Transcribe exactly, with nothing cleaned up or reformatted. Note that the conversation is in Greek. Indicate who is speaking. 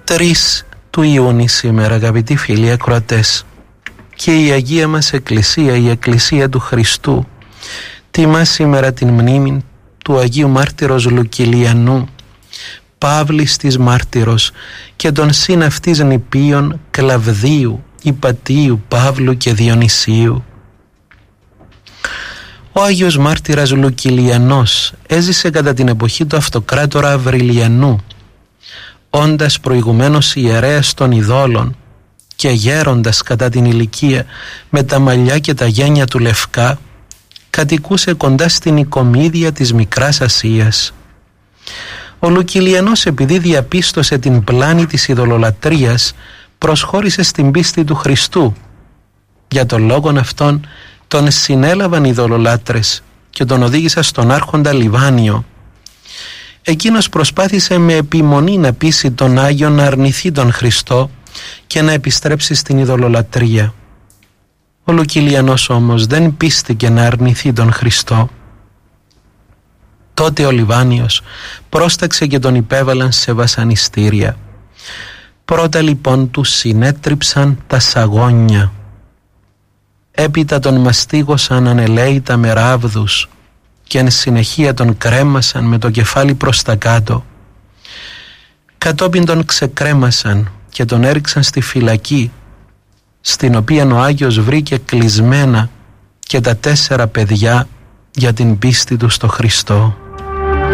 Speaker 1: Τρεις του Ιούνιου σήμερα, αγαπητοί φίλοι ακροατές, και η Αγία μας Εκκλησία, η Εκκλησία του Χριστού, τιμά σήμερα την μνήμη του Αγίου Μάρτυρος Λουκυλιανού, Παύλης της Μάρτυρος, και των συν αυτής νηπίων Κλαβδίου, Ιπατίου, Παύλου και Διονυσίου. Ο Άγιος Μάρτυρας Λουκυλιανός έζησε κατά την εποχή του αυτοκράτορα Αυριλιανού, όντας προηγουμένως ιερέας των ειδόλων και γέροντας κατά την ηλικία με τα μαλλιά και τα γένια του λευκά, κατοικούσε κοντά στην Οικομίδια της Μικράς Ασίας. Ο Λουκυλιανός, επειδή διαπίστωσε την πλάνη της ειδωλολατρίας, προσχώρησε στην πίστη του Χριστού. Για τον λόγον αυτόν τον συνέλαβαν οι ειδωλολάτρες και τον οδήγησαν στον άρχοντα Λιβάνιο. Εκείνος προσπάθησε με επιμονή να πείσει τον Άγιο να αρνηθεί τον Χριστό και να επιστρέψει στην ειδωλολατρία. Ο Λουκυλιανός όμως δεν πίστηκε να αρνηθεί τον Χριστό. Τότε ο Λιβάνιος πρόσταξε και τον υπέβαλαν σε βασανιστήρια. Πρώτα λοιπόν του συνέτριψαν τα σαγόνια. Έπειτα τον μαστίγωσαν ανελαίητα με ράβδους και εν συνεχεία τον κρέμασαν με το κεφάλι προς τα κάτω. Κατόπιν τον ξεκρέμασαν και τον έριξαν στη φυλακή, στην οποία ο Άγιος βρήκε κλεισμένα και τα τέσσερα παιδιά για την πίστη του στο Χριστό.